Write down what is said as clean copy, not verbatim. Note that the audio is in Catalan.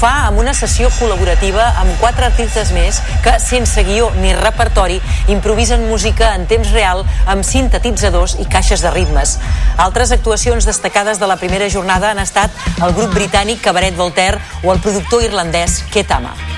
fa amb una sessió col·laborativa amb 4 artistes més que, sense guió ni repertori, improvisen música en temps real amb sintetitzadors i caixes de ritmes. Altres actuacions destacades de la primera jornada han estat el grup britànic Cabaret Voltaire o el productor irlandès Ketama.